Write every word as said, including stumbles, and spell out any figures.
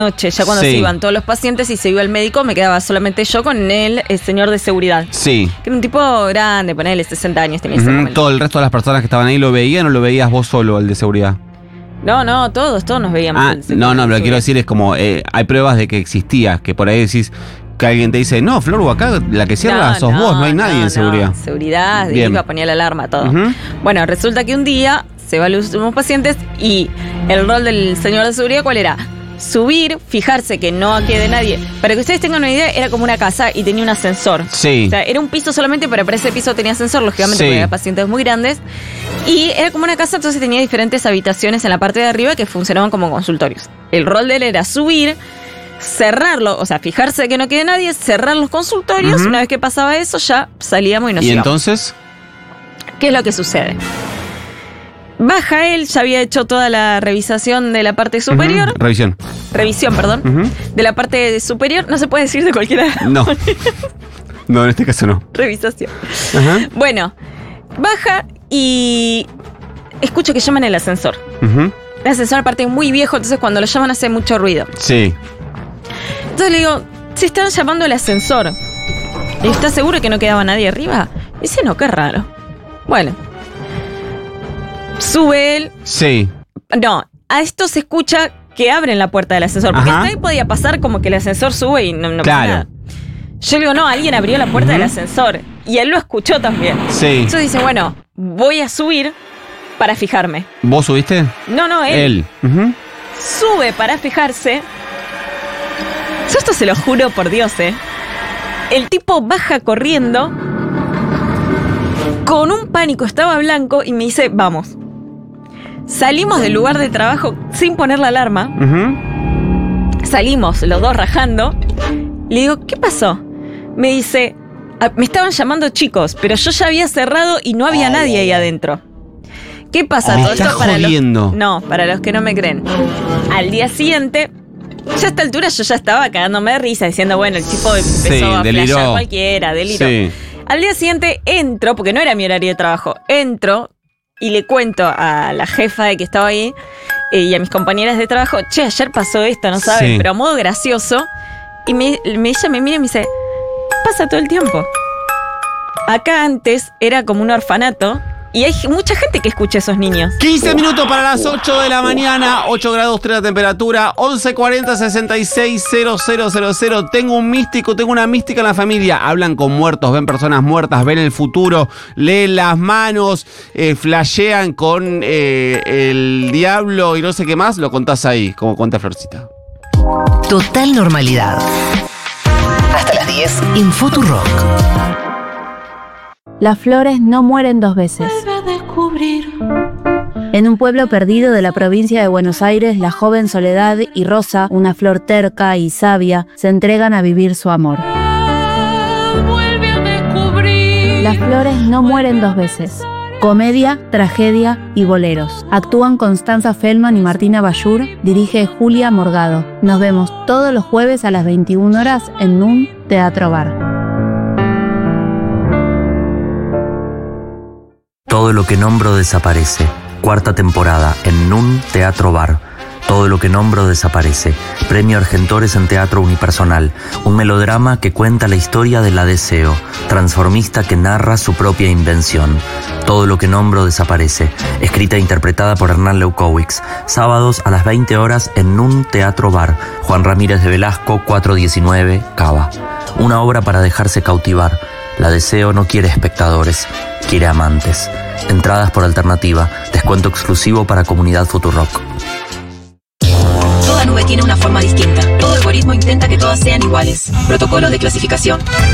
noche, ya cuando Sí. se iban todos los pacientes y se iba el médico, me quedaba solamente yo con él, el señor de seguridad. Sí. Que era un tipo grande, ponele sesenta años, tenía ese Ujú. momento. Todo el resto de las personas que estaban ahí lo veían o lo veías vos solo, el de seguridad. No, no, todos, todos nos veíamos. Ah, el señor no, no, de lo que quiero seguridad. decir es como, eh, hay pruebas de que existía, que por ahí decís que alguien te dice, no, Flor, acá la que cierra No, sos no, vos, no hay nadie no, en seguridad. No, seguridad, Bien. iba, ponía la alarma, todo. Ujú. Bueno, resulta que un día se van los últimos pacientes y el rol del señor de seguridad, ¿cuál era? Subir, fijarse que no quede nadie. Para que ustedes tengan una idea, era como una casa y tenía un ascensor. Sí. O sea, era un piso solamente, pero para ese piso tenía ascensor, lógicamente, Sí. porque había pacientes muy grandes. Y era como una casa, entonces tenía diferentes habitaciones en la parte de arriba que funcionaban como consultorios. El rol de él era subir, cerrarlo, o sea, fijarse que no quede nadie, cerrar los consultorios. Ujú. Una vez que pasaba eso, ya salíamos y nos ¿Y íbamos. entonces? ¿Qué es lo que sucede? Baja él, ya había hecho toda la revisación de la parte superior, Ujú. Revisión. revisión, perdón, Ujú. de la parte superior, no se puede decir de cualquiera. No. No, en este caso no. Revisación. Ajá. Bueno, baja y escucho que llaman el ascensor. Ujú. El ascensor aparte es muy viejo, entonces cuando lo llaman hace mucho ruido. Sí. Entonces le digo, se están llamando el ascensor. ¿Y estás seguro que no quedaba nadie arriba? Y dice, no, qué raro. Bueno. Sube él. Sí. No, a esto se escucha que abren la puerta del ascensor. Porque Ajá. hasta ahí podía pasar como que el ascensor sube y no, no pasa Claro. nada. Yo le digo, no, alguien abrió la puerta Ujú. del ascensor. Y él lo escuchó también. Sí. Entonces dice, bueno, voy a subir para fijarme. ¿Vos subiste? No, no, él, Él. Ujú. sube para fijarse. Yo esto se lo juro por Dios, ¿eh? El tipo baja corriendo con un pánico, estaba blanco y me dice, vamos. Salimos del lugar de trabajo sin poner la alarma. Ujú. Salimos los dos rajando. Le digo, ¿qué pasó? Me dice, "Ah, me estaban llamando chicos, pero yo ya había cerrado y no había nadie ahí adentro. ¿Qué pasa? Me Todo estás esto para jodiendo. los, no, para los que no me creen. Al día siguiente, ya a esta altura yo ya estaba cagándome de risa, diciendo, bueno, el tipo empezó Sí, a deliró. flashear cualquiera, deliró. Sí. Al día siguiente entro, porque no era mi horario de trabajo, entro y le cuento a la jefa de que estaba ahí eh, y a mis compañeras de trabajo, che, ayer pasó esto, no saben, Sí. pero a modo gracioso. Y me, me- ella me mira y me dice, pasa todo el tiempo. Acá antes era como un orfanato y hay mucha gente que escucha a esos niños. quince minutos para las ocho de la mañana, ocho grados tres la temperatura, once cuarenta sesenta y seis cero cero cero cero. Tengo un místico, tengo una mística en la familia. Hablan con muertos, ven personas muertas, ven el futuro, leen las manos, eh, flashean con eh, el diablo y no sé qué más. Lo contás ahí, como cuenta Florcita. Total normalidad. Hasta las diez en Futurock. Las flores no mueren dos veces. En un pueblo perdido de la provincia de Buenos Aires, la joven Soledad y Rosa, una flor terca y sabia, se entregan a vivir su amor. Las flores no mueren dos veces. Comedia, tragedia y boleros. Actúan Constanza Feldman y Martina Bayur. Dirige Julia Morgado. Nos vemos todos los jueves a las veintiuna horas en Nun Teatro Bar. Todo lo que nombro desaparece. Cuarta temporada en Nun Teatro Bar. Todo lo que nombro desaparece. Premio Argentores en Teatro Unipersonal. Un melodrama que cuenta la historia de la Deseo, transformista que narra su propia invención. Todo lo que nombro desaparece. Escrita e interpretada por Hernán Leucowicz. Sábados a las veinte horas en Nun Teatro Bar. Juan Ramírez de Velasco, cuatrocientos diecinueve, Cava. Una obra para dejarse cautivar. La Deseo no quiere espectadores, quiere amantes. Entradas por alternativa. Descuento exclusivo para Comunidad Futurock. Toda nube tiene una forma distinta. Todo algoritmo intenta que todas sean iguales. Protocolo de clasificación.